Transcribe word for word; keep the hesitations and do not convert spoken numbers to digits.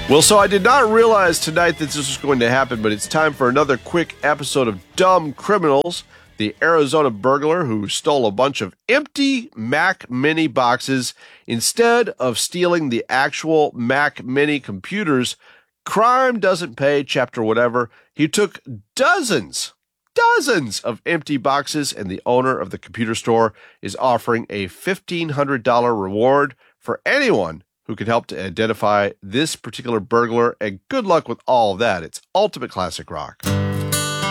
Well, so I did not realize tonight that this was going to happen, but it's time for another quick episode of Dumb Criminals, the Arizona burglar who stole a bunch of empty Mac Mini boxes. Instead of stealing the actual Mac Mini computers, crime doesn't pay, chapter whatever, he took dozens, dozens of empty boxes, and the owner of the computer store is offering a fifteen hundred dollars reward for anyone who can help to identify this particular burglar, and good luck with all of that. It's Ultimate Classic Rock.